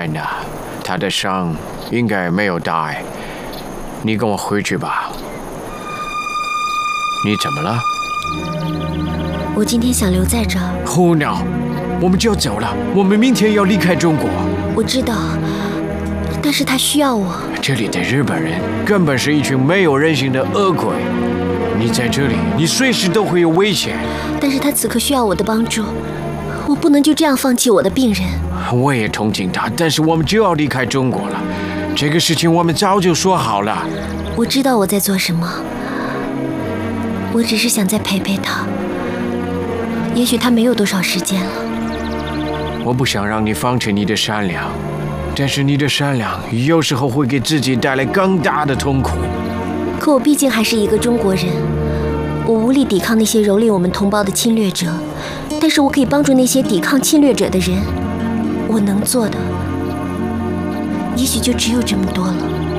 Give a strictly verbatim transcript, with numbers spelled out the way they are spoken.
呢，他的伤应该没有大碍。你跟我回去吧。你怎么了？ 我今天想留在这儿。 胡闹！我们就要走了，我们明天要离开中国。 我知道，但是他需要我。 这里的日本人根本是一群没有人性的恶鬼。你在这里，你随时都会有危险。 但是他此刻需要我的帮助，我不能就这样放弃我的病人。 我也同情他，但是我们就要离开中国了。这个事情我们早就说好了。 我知道我在做什么，我只是想再陪陪他。也许他没有多少时间了。 我不想让你放弃你的善良，但是你的善良有时候会给自己带来更大的痛苦。 可我毕竟还是一个中国人，我无力抵抗那些蹂躏我们同胞的侵略者，但是我可以帮助那些抵抗侵略者的人。我能做的，也许就只有这么多了。